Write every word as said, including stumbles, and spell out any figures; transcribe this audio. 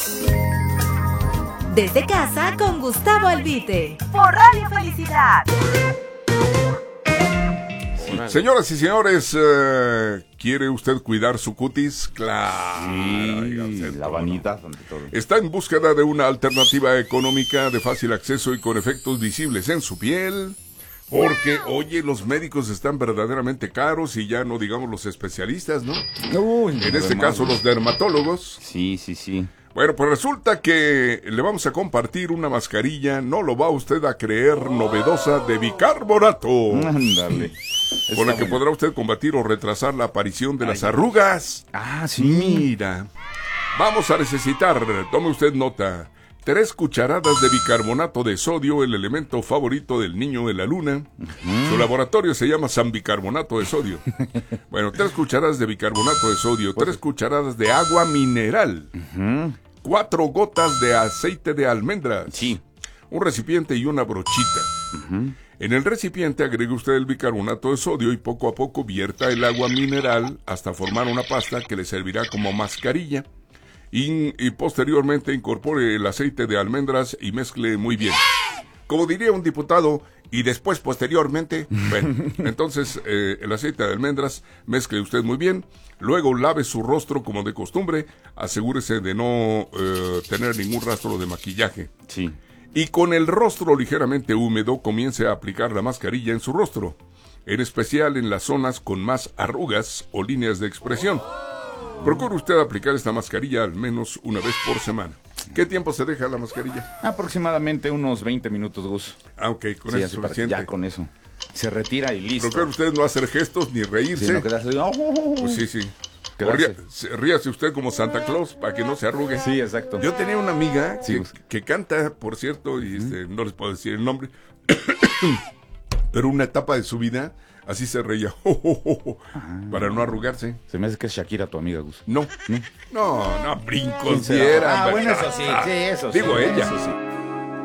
Desde casa con Gustavo Albite, por Radio Felicidad. Señoras y señores, uh, ¿quiere usted cuidar su cutis? Claro. Sí, la vanidad ante todo. ¿Está en búsqueda de una alternativa económica de fácil acceso y con efectos visibles en su piel? Porque, oye, los médicos están verdaderamente caros y ya no digamos los especialistas, ¿no? Uy, en este caso los dermatólogos. Sí, sí, sí. Bueno, pues resulta que le vamos a compartir una mascarilla, no lo va usted a creer, novedosa de bicarbonato. Ándale. Con la que podrá usted combatir o retrasar la aparición de las arrugas. Ah, sí. Mira, vamos a necesitar, tome usted nota, tres cucharadas de bicarbonato de sodio, el elemento favorito del niño de la luna. Uh-huh. Su laboratorio se llama San Bicarbonato de Sodio. Bueno, tres cucharadas de bicarbonato de sodio, tres cucharadas de agua mineral, uh-huh. cuatro gotas de aceite de almendras, sí. un recipiente y una brochita. Uh-huh. En el recipiente agregue usted el bicarbonato de sodio y poco a poco vierta el agua mineral hasta formar una pasta que le servirá como mascarilla. Y, y posteriormente incorpore el aceite de almendras y mezcle muy bien. Como diría un diputado, y después posteriormente, bueno, entonces eh, el aceite de almendras mezcle usted muy bien, luego lave su rostro como de costumbre, asegúrese de no eh, tener ningún rastro de maquillaje. Sí. Y con el rostro ligeramente húmedo comience a aplicar la mascarilla en su rostro, en especial en las zonas con más arrugas o líneas de expresión. Procure usted aplicar esta mascarilla al menos una vez por semana. ¿Qué tiempo se deja la mascarilla? Aproximadamente unos veinte minutos, Gus. Ah, ok, con sí, eso es suficiente. Ya con eso. Se retira y listo. Procure usted no hacer gestos ni reírse. Sí, no quedarse... oh, pues sí, sí. Ría, ríase usted como Santa Claus para que no se arrugue. Sí, exacto. Yo tenía una amiga sí, que, pues. que canta, por cierto, y este, no les puedo decir el nombre, pero una etapa de su vida así se reía, oh, oh, oh, oh, para no arrugarse. Se me hace que es Shakira tu amiga, Gus. No, no, no, no brincos diera. Ah, bueno, eso sí, sí, eso Digo sí, ella. Eso sí.